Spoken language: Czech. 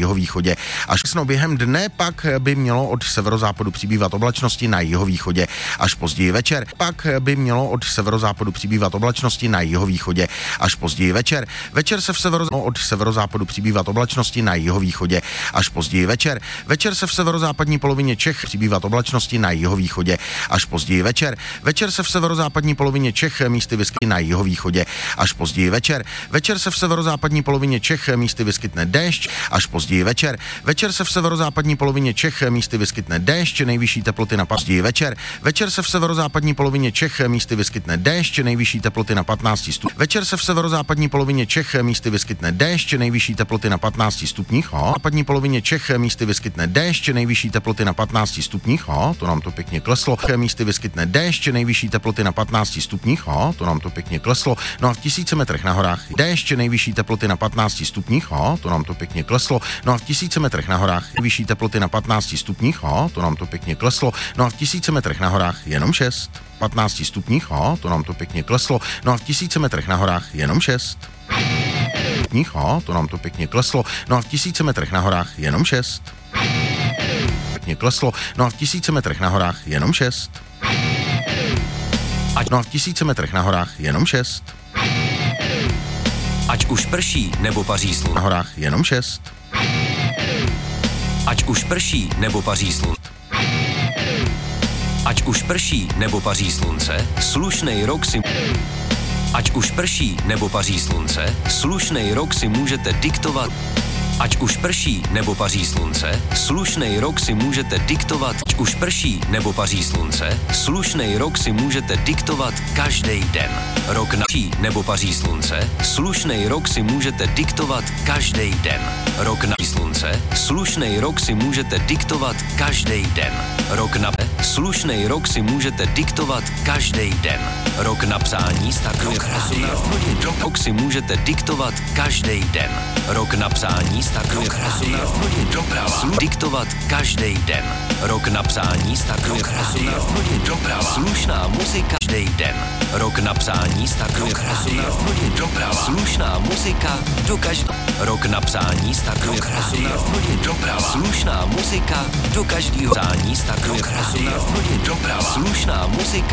jihovýchodě. Až během dne pak by mělo od severozápadu přibývat oblačnosti na jihovýchodě. Až později večer pak by mělo od severozápadu přibývat oblačnosti na jihovýchodě. Až později večer. Večer se od severozápadu přibývat oblačnosti na jihovýchodě. Až později večer. Večer se v severozápadní polovině Čech přibývat oblačnosti na jihovýchodě. Až později večer. Večer se v severozápadní polovině Čech místy vyskytne na jihovýchodě. Až později večer. Večer se v severozápadní polovině Čech místy vyskytne déšť. Až později večer. Večer se v severozápadní polovině Čech místy vyskytne déšť, nejvyšší teploty na později večer. Večer se v severozápadní polovině Čech místy vyskytne déšť, nejvyšší teploty na 15 stupních. Večer se v severozápadní polovině Čech místy vyskytne déšť, nejvyšší teploty na 15 stupních. V západní polovině Čech místy vyskytne déšť, nejvyšší teploty na 15 stupních. To nám to pěkně kleslo. Místy vyskytne déšť, nejvyšší teploty na 15 stupních. To nám to pěkně kleslo. No a v 1000 metrech na horách déšť, nejvyšší teploty na 15 stupních. To nám to pěkně kleslo. No a v 1000 metrech na horách vyšší teploty na 15 stupních. To nám to pěkně kleslo. No a v 1000 metrech na horách jenom 6. 15 stupních. To nám to pěkně kleslo. No a v 1000 metrech na horách jenom 6. To nám to pěkně kleslo. No a v 1000 metrech na horách jenom 6. Pěkně kleslo. No a v 1000 metrech na horách jenom 6. No a v 1000 metrech na horách jenom 6. Ať už prší nebo paří slunce. Na horách jenom 6. Ať už prší nebo paří slunce. Ať už prší nebo paří slunce, slušnej rok si... Ať už prší nebo paří slunce, slušnej rok si můžete diktovat. Ať už prší nebo paří slunce, slušnej rok si můžete diktovat. Ať už prší nebo paří slunce, slušnej rok si můžete diktovat každý den. Rok na prší nebo paří slunce, slušnej rok si můžete diktovat každý den. Rok na slunce, slušnej rok si můžete diktovat každý den. Rok na slušnej rok si můžete diktovat každý den. Rok na psání startuje v 18 hodin. Rok si můžete diktovat každý den. Rok na psání startuje v 18 hodin. Doprava. Diktovat každý den. Rok na psání startuje v 18 hodin. Doprava. Slušná muzika každý den. Rok na psání startuje v 18 hodin. Doprava. Slušná muzika do každého. Rok na psání startuje v 18 hodin. Doprava. Slušná muzika do každého. Psání startuje v 18 hodin. Doprava. Slušná muzika